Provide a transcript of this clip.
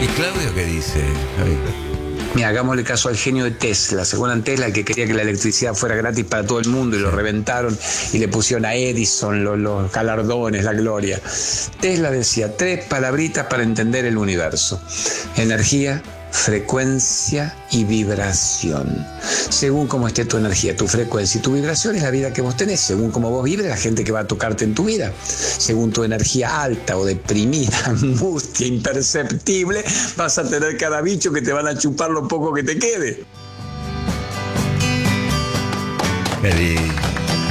¿Y Claudio qué dice, Javi? Mira, hagámosle caso al genio de Tesla. ¿Se acuerdan Tesla, el que quería que la electricidad fuera gratis para todo el mundo y lo reventaron y le pusieron a Edison los galardones, la gloria? Tesla decía 3 palabritas para entender el universo: energía, frecuencia y vibración. Según cómo esté tu energía, tu frecuencia y tu vibración es la vida que vos tenés. Según cómo vos vibres, la gente que va a tocarte en tu vida. Según tu energía alta o deprimida, mustia, imperceptible, vas a tener cada bicho que te van a chupar lo poco que te quede. Qué lindo.